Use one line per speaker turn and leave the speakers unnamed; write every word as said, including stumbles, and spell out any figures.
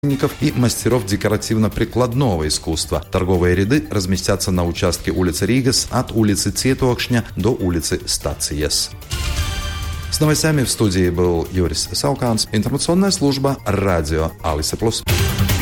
и мастеров декоративно-прикладного искусства. Торговые ряды разместятся на участке улицы Ригас от улицы Cietokšņa до улицы Stacijas. С новостями в студии был Юрис Сауканс, информационная служба «Радио Алисе Плюс».